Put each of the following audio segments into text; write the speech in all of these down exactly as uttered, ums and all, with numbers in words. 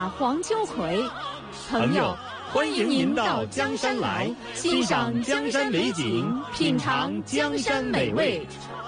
黄秋葵，朋友，欢迎您到江山来，欣赏江山美景，品尝江山美味。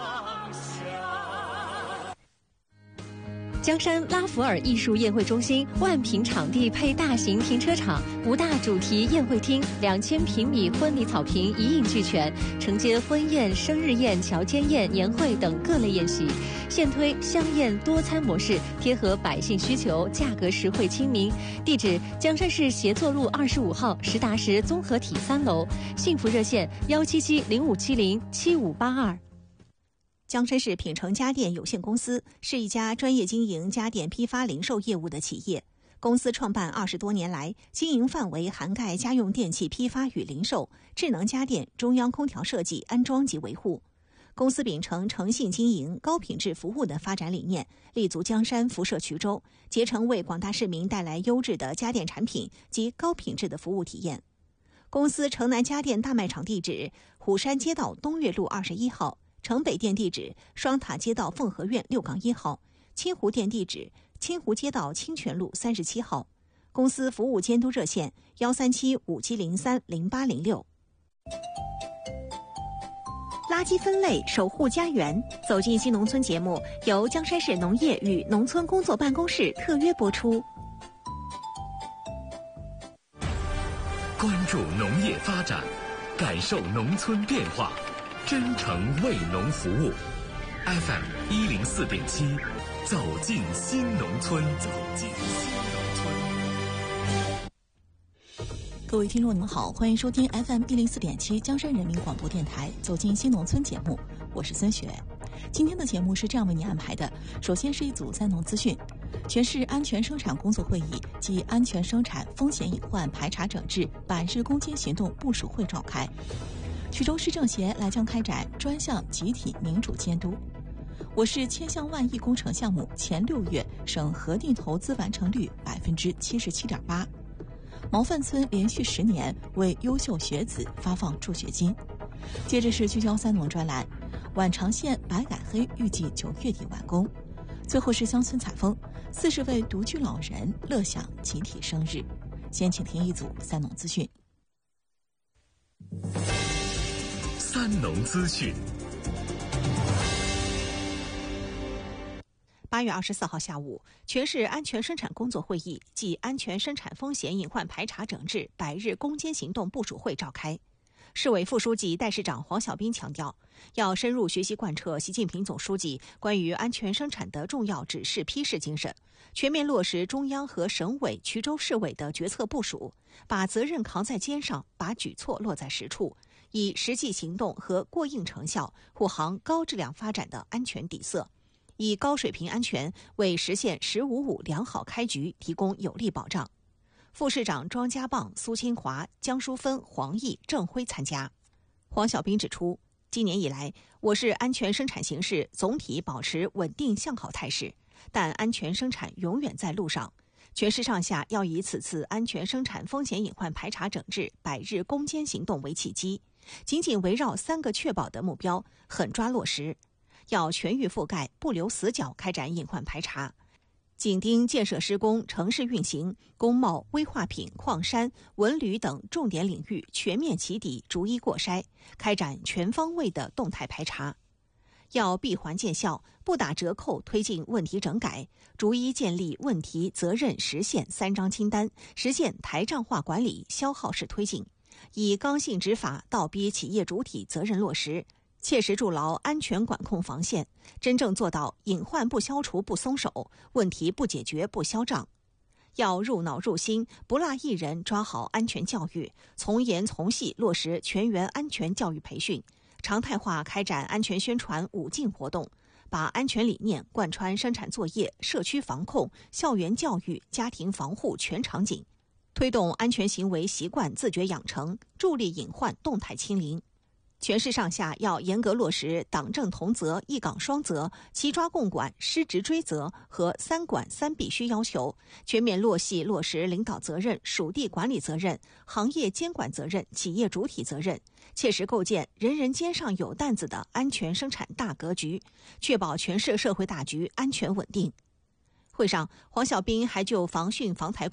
江山拉弗尔艺术宴会中心万平场地配大型停车场，五大主题宴会厅，两千平米婚礼草坪一应俱全，承接婚宴、生日宴、乔间宴、年会等各类宴席。现推香宴多餐模式，贴合百姓需求，价格实惠亲民。地址：江山市协作路二十五号实达实综合体三楼。幸福热线：幺七七零五七零七五八二。 江山市品城家电有限公司是一家专业经营家电批发零售业务的企业。公司创办二十多年来，经营范围涵盖家用电器批发与零售、智能家电、中央空调设计、安装及维护。公司秉承诚信经营、高品质服务的发展理念，立足江山、辐射衢州，竭诚为广大市民带来优质的家电产品及高品质的服务体验。公司城南家电大卖场地址：虎山街道东岳路二十一号。城北店地址：双塔街道凤和苑六杠一号，清湖店地址：清湖街道清泉路三十七号。公司服务监督热线：幺三七五七零三零八零六。垃圾分类，守护家园。走进新农村节目由江山市农业与农村工作办公室特约播出。 关注农业发展，感受农村变化。真诚为农服务 ，F M 一零四点七，走进新农村，走进新农村。各位听众您好，欢迎收听 F M 一零四点七江山人民广播电台走进新农村节目，我是孙雪。今天的节目是这样为您安排的：首先是一组三农资讯，全市安全生产工作会议及安全生产风险隐患排查整治百日攻坚行动部署会召开。衢州市政协来将开展专项集体民主监督。我市千项万亿工程项目前六月省核定投资完成率百分之七十七点八。毛范村连续十年为优秀学子发放助学金。接着是聚焦三农专栏，宛长县白改黑预计九月底完工。最后是乡村采风，四十位独居老人乐享集体生日。先请听一组三农资讯。 三农资讯。 八月二十四号下午，全市安全生产工作会议暨安全生产风险隐患排查整治百日攻坚行动部署会召开。市委副书记、代市长黄小斌强调，要深入学习贯彻习近平总书记关于安全生产的重要指示批示精神，全面落实中央和省委、衢州市委的决策部署，把责任扛在肩上，把举措落在实处，以实际行动和过硬成效护航高质量发展的安全底色，以高水平安全为实现“十五五”良好开局提供有力保障。副市长庄家棒、苏清华、江淑芬、黄毅、郑辉参加。黄小斌指出，今年以来，我市安全生产形势总体保持稳定向好态势，但安全生产永远在路上。全市上下要以此次安全生产风险隐患排查整治百日攻坚行动为契机，紧紧围绕三个确保的目标狠抓落实，要全域覆盖，不留死角开展隐患排查。紧盯建设施工、城市运行、工贸、危化品、矿山、文旅等重点领域全面起底，逐一过筛，开展全方位的动态排查。要闭环见效，不打折扣推进问题整改，逐一建立问题、责任、实现三张清单，实现台账化管理、消耗式推进，以刚性执法倒逼企业主体责任落实，切实筑牢安全管控防线，真正做到隐患不消除不松手，问题不解决不消账。要入脑入心，不落一人抓好安全教育，从严从细落实全员安全教育培训，常态化开展安全宣传五进活动，把安全理念贯穿生产作业、社区防控、校园教育、家庭防护全场景，推动安全行为习惯自觉养成，助力隐患动态清零。全市上下要严格落实党政同责、一岗双责、齐抓共管、失职追责和三管三必须要求，全面落细落实领导责任、属地管理责任、行业监管责任、企业主体责任，切实构建人人肩上有担子的安全生产大格局，确保全市社会大局安全稳定。 会上，黄小斌还就防汛防台